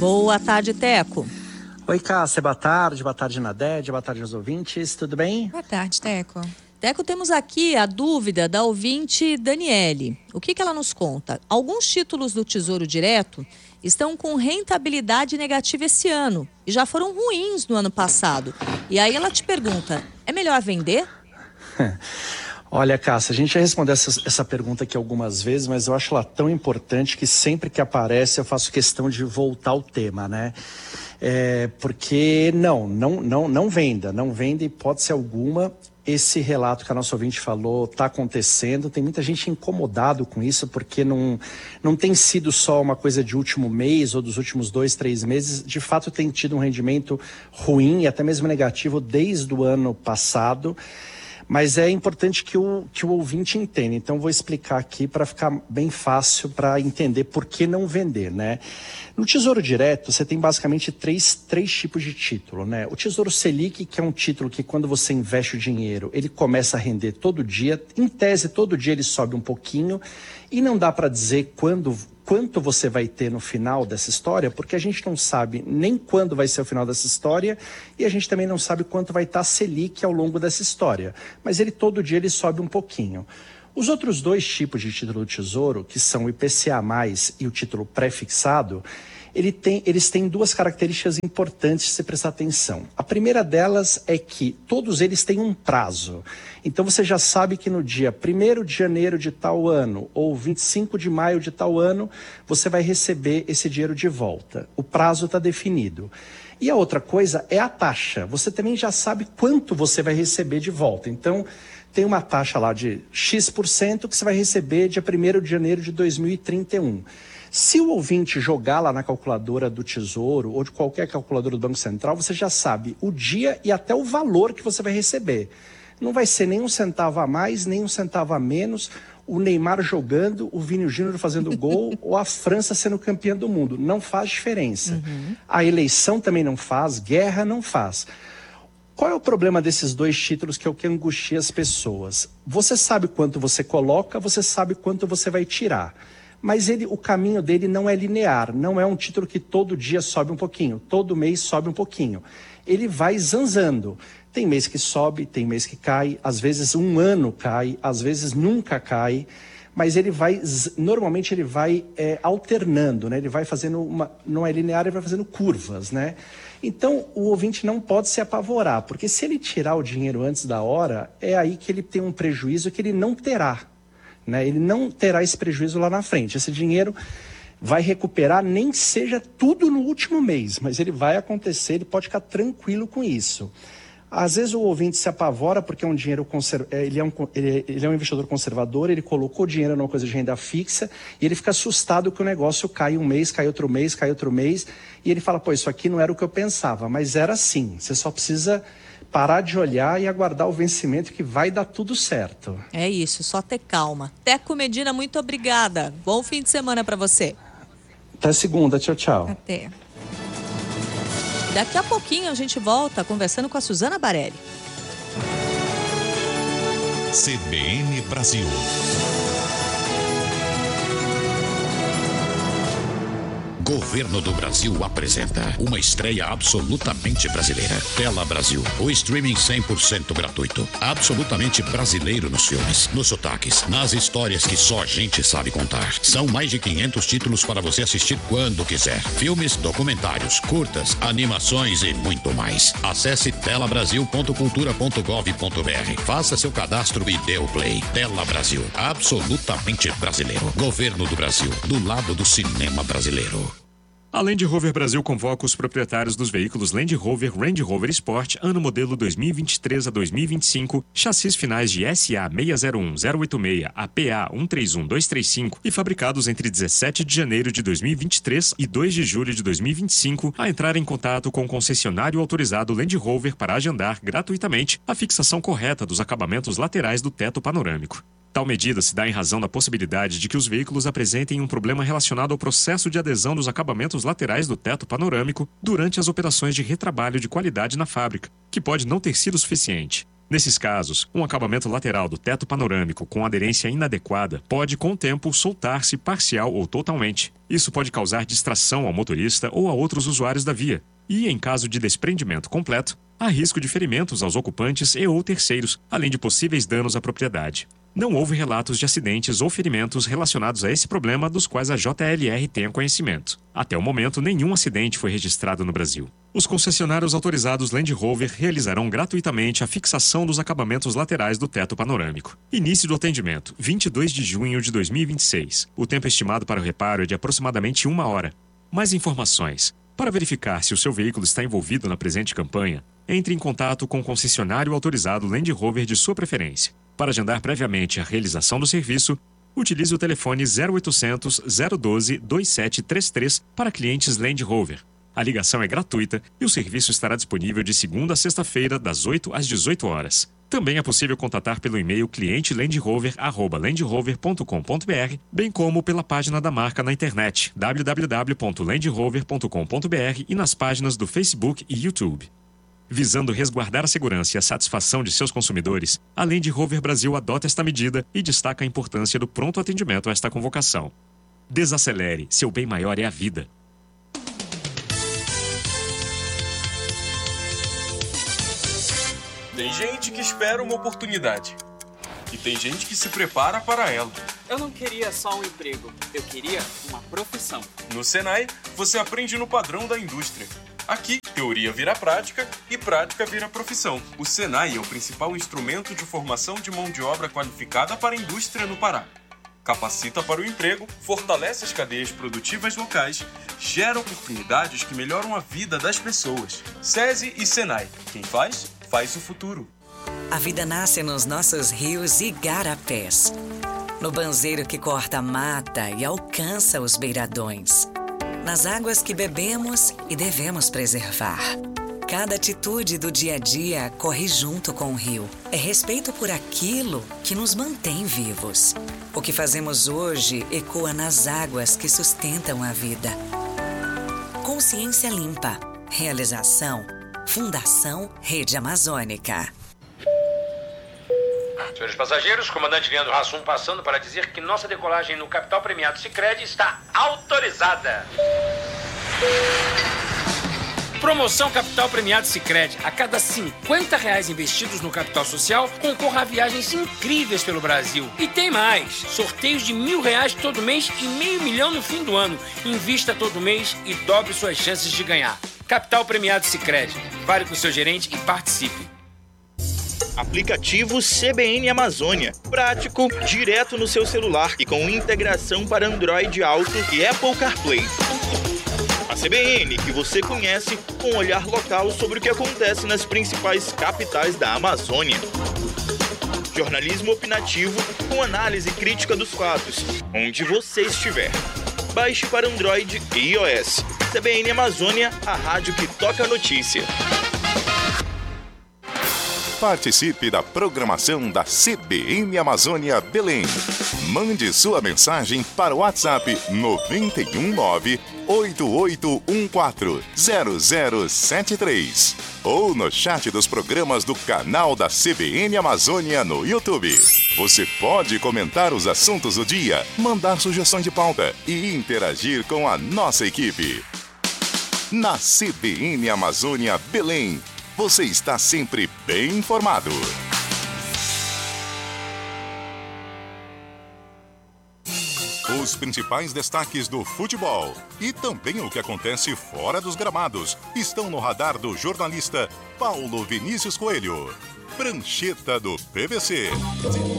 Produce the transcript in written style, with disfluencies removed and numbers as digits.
Boa tarde, Teco. Oi, Cássia, boa tarde, Nadege, boa tarde aos ouvintes, tudo bem? Boa tarde, Teco. Teco, temos aqui a dúvida da ouvinte Daniele. O que ela nos conta? Alguns títulos do Tesouro Direto estão com rentabilidade negativa esse ano e já foram ruins no ano passado. E aí ela te pergunta, é melhor vender? Olha, Cássia, a gente já respondeu essa pergunta aqui algumas vezes, mas eu acho ela tão importante que sempre que aparece eu faço questão de voltar ao tema, né? Porque não venda, hipótese alguma. Esse relato que a nossa ouvinte falou está acontecendo, tem muita gente incomodado com isso, porque não tem sido só uma coisa de último mês ou dos últimos 2, 3 meses, de fato tem tido um rendimento ruim e até mesmo negativo desde o ano passado. Mas é importante que o ouvinte entenda. Então, vou explicar aqui para ficar bem fácil para entender por que não vender, né? No Tesouro Direto, você tem basicamente três tipos de título, né? O Tesouro Selic, que é um título que quando você investe o dinheiro, ele começa a render todo dia. Em tese, todo dia ele sobe um pouquinho. E não dá para dizer quanto você vai ter no final dessa história, porque a gente não sabe nem quando vai ser o final dessa história e a gente também não sabe quanto vai estar a Selic ao longo dessa história. Mas todo dia ele sobe um pouquinho. Os outros dois tipos de título do Tesouro, que são o IPCA+, e o título pré-fixado, eles têm duas características importantes de se prestar atenção. A primeira delas é que todos eles têm um prazo. Então você já sabe que no dia 1º de janeiro de tal ano ou 25 de maio de tal ano, você vai receber esse dinheiro de volta. O prazo está definido. E a outra coisa é a taxa. Você também já sabe quanto você vai receber de volta. Então, tem uma taxa lá de X% que você vai receber dia 1º de janeiro de 2031. Se o ouvinte jogar lá na calculadora do Tesouro ou de qualquer calculadora do Banco Central, você já sabe o dia e até o valor que você vai receber. Não vai ser nem um centavo a mais, nem um centavo a menos, o Neymar jogando, o Vini Júnior fazendo gol ou a França sendo campeã do mundo. Não faz diferença. A eleição também não faz, guerra não faz. Qual é o problema desses dois títulos que é o que angustia as pessoas? Você sabe quanto você coloca, você sabe quanto você vai tirar. Mas o caminho dele não é linear, não é um título que todo dia sobe um pouquinho, todo mês sobe um pouquinho. Ele vai zanzando. Tem mês que sobe, tem mês que cai, às vezes um ano cai, às vezes nunca cai, mas normalmente ele vai alternando, né? Ele vai fazendo não é linear, ele vai fazendo curvas, né? Então o ouvinte não pode se apavorar, porque se ele tirar o dinheiro antes da hora, é aí que ele tem um prejuízo que ele não terá. Né? Ele não terá esse prejuízo lá na frente. Esse dinheiro vai recuperar, nem seja tudo no último mês, mas ele vai acontecer, ele pode ficar tranquilo com isso. Às vezes o ouvinte se apavora porque é um dinheiro ele é um investidor conservador, ele colocou dinheiro numa coisa de renda fixa e ele fica assustado que o negócio cai um mês, cai outro mês, e ele fala, pô, isso aqui não era o que eu pensava, mas era assim. Você só precisa parar de olhar e aguardar o vencimento que vai dar tudo certo. É isso, só ter calma. Teco Medina, muito obrigada. Bom fim de semana para você. Até segunda, tchau, tchau. Até. Daqui a pouquinho a gente volta conversando com a Suzana Barelli. CBN Brasil. Governo do Brasil apresenta uma estreia absolutamente brasileira. Tela Brasil, o streaming 100% gratuito. Absolutamente brasileiro nos filmes, nos sotaques, nas histórias que só a gente sabe contar. São mais de 500 títulos para você assistir quando quiser. Filmes, documentários, curtas, animações e muito mais. Acesse telabrasil.cultura.gov.br. Faça seu cadastro e dê o play. Tela Brasil, absolutamente brasileiro. Governo do Brasil, do lado do cinema brasileiro. A Land Rover Brasil convoca os proprietários dos veículos Land Rover, Range Rover Sport, ano modelo 2023 a 2025, chassis finais de SA 601, 086, APA 131, 235 e fabricados entre 17 de janeiro de 2023 e 2 de julho de 2025, a entrar em contato com o concessionário autorizado Land Rover para agendar gratuitamente a fixação correta dos acabamentos laterais do teto panorâmico. Tal medida se dá em razão da possibilidade de que os veículos apresentem um problema relacionado ao processo de adesão dos acabamentos laterais do teto panorâmico durante as operações de retrabalho de qualidade na fábrica, que pode não ter sido suficiente. Nesses casos, um acabamento lateral do teto panorâmico com aderência inadequada pode, com o tempo, soltar-se parcial ou totalmente. Isso pode causar distração ao motorista ou a outros usuários da via. E, em caso de desprendimento completo, há risco de ferimentos aos ocupantes e ou terceiros, além de possíveis danos à propriedade. Não houve relatos de acidentes ou ferimentos relacionados a esse problema dos quais a JLR tenha conhecimento. Até o momento, nenhum acidente foi registrado no Brasil. Os concessionários autorizados Land Rover realizarão gratuitamente a fixação dos acabamentos laterais do teto panorâmico. Início do atendimento, 22 de junho de 2026. O tempo estimado para o reparo é de aproximadamente 1 hora. Mais informações. Para verificar se o seu veículo está envolvido na presente campanha, entre em contato com o concessionário autorizado Land Rover de sua preferência. Para agendar previamente a realização do serviço, utilize o telefone 0800 012 2733 para clientes Land Rover. A ligação é gratuita e o serviço estará disponível de segunda a sexta-feira, das 8 às 18 horas. Também é possível contatar pelo e-mail clientelandrover@landrover.com.br, bem como pela página da marca na internet www.landrover.com.br e nas páginas do Facebook e YouTube. Visando resguardar a segurança e a satisfação de seus consumidores, a Land Rover Brasil adota esta medida e destaca a importância do pronto atendimento a esta convocação. Desacelere, seu bem maior é a vida. Tem gente que espera uma oportunidade. E tem gente que se prepara para ela. Eu não queria só um emprego, eu queria uma profissão. No Senai, você aprende no padrão da indústria. Aqui, teoria vira prática e prática vira profissão. O Senai é o principal instrumento de formação de mão de obra qualificada para a indústria no Pará. Capacita para o emprego, fortalece as cadeias produtivas locais, gera oportunidades que melhoram a vida das pessoas. SESI e Senai. Quem faz, faz o futuro. A vida nasce nos nossos rios e igarapés. No banzeiro que corta a mata e alcança os beiradões. Nas águas que bebemos e devemos preservar. Cada atitude do dia a dia corre junto com o rio. É respeito por aquilo que nos mantém vivos. O que fazemos hoje ecoa nas águas que sustentam a vida. Consciência limpa. Realização. Fundação Rede Amazônica. Senhores passageiros, comandante Leandro Hassum passando para dizer que nossa decolagem no Capital Premiado Sicredi está autorizada. Promoção Capital Premiado Sicredi. A cada R$50 investidos no capital social, concorra a viagens incríveis pelo Brasil. E tem mais. Sorteios de R$1.000 todo mês e R$500 mil no fim do ano. Invista todo mês e dobre suas chances de ganhar. Capital Premiado Sicredi. Fale com o seu gerente e participe. Aplicativo CBN Amazônia. Prático, direto no seu celular e com integração para Android Auto e Apple CarPlay. A CBN, que você conhece, com um olhar local sobre o que acontece nas principais capitais da Amazônia. Jornalismo opinativo com análise crítica dos fatos, onde você estiver. Baixe para Android e iOS. CBN Amazônia, a rádio que toca a notícia. Participe da programação da CBN Amazônia Belém. Mande sua mensagem para o WhatsApp 919-8814-0073 ou no chat dos programas do canal da CBN Amazônia no YouTube. Você pode comentar os assuntos do dia, mandar sugestões de pauta e interagir com a nossa equipe. Na CBN Amazônia Belém, você está sempre bem informado. Os principais destaques do futebol e também o que acontece fora dos gramados estão no radar do jornalista Paulo Vinícius Coelho. Prancheta do PVC.